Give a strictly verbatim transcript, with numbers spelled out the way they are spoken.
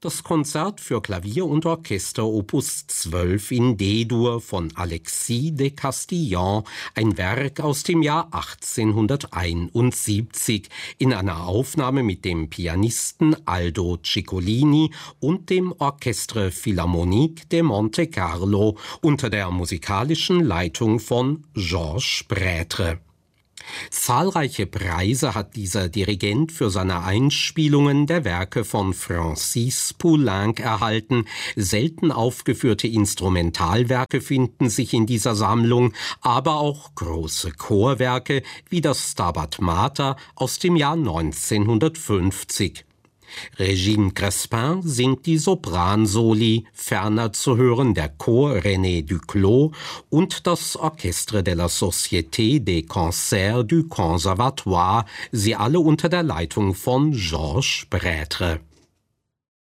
Das Konzert für Klavier und Orchester Opus zwölf in D-Dur von Alexis de Castillon, ein Werk aus dem Jahr achtzehnhunderteinundsiebzig, in einer Aufnahme mit dem Pianisten Aldo Ciccolini und dem Orchestre Philharmonique de Monte Carlo unter der musikalischen Leitung von Georges Prêtre. Zahlreiche Preise hat dieser Dirigent für seine Einspielungen der Werke von Francis Poulenc erhalten. Selten aufgeführte Instrumentalwerke finden sich in dieser Sammlung, aber auch große Chorwerke wie das Stabat Mater aus dem Jahr neunzehnhundertfünfzig. Régine Crespin singt die Sopransoli, ferner zu hören der Chor René Duclos und das Orchestre de la Société des Concerts du Conservatoire, sie alle unter der Leitung von Georges Prêtre.